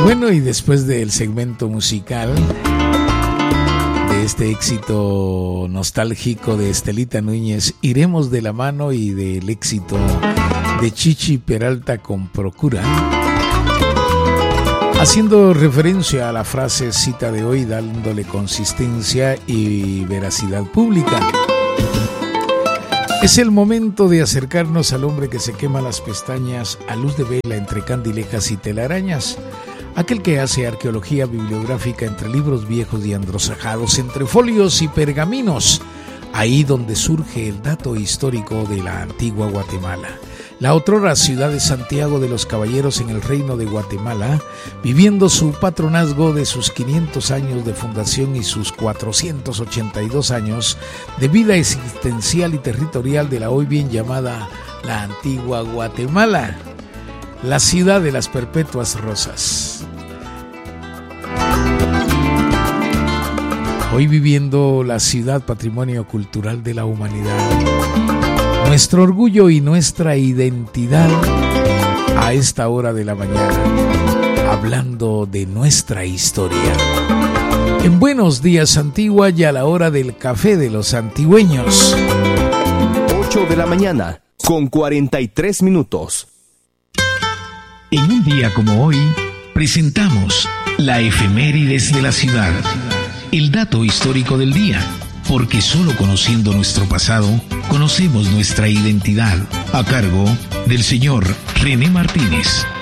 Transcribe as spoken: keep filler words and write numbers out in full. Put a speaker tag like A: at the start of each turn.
A: Bueno, y después del segmento musical de este éxito nostálgico de Estelita Núñez, iremos de la mano y del éxito de Chichi Peralta con Procura, haciendo referencia a la frase cita de hoy, dándole consistencia y veracidad pública. Es el momento de acercarnos al hombre que se quema las pestañas a luz de vela entre candilejas y telarañas, aquel que hace arqueología bibliográfica entre libros viejos y androsajados, entre folios y pergaminos, ahí donde surge el dato histórico de la antigua Guatemala. La otrora ciudad de Santiago de los Caballeros en el Reino de Guatemala, viviendo su patronazgo de sus quinientos años de fundación y sus cuatrocientos ochenta y dos años de vida existencial y territorial de la hoy bien llamada la antigua Guatemala, la ciudad de las perpetuas rosas. Hoy viviendo la ciudad patrimonio cultural de la humanidad, nuestro orgullo y nuestra identidad a esta hora de la mañana, hablando de nuestra historia. En Buenos Días Antigua y a la hora del café de los antigüeños.
B: ocho de la mañana, con cuarenta y tres minutos.
C: En un día como hoy, presentamos la efemérides de la ciudad, el dato histórico del día, porque solo conociendo nuestro pasado, conocemos nuestra identidad, a cargo del señor René Martínez.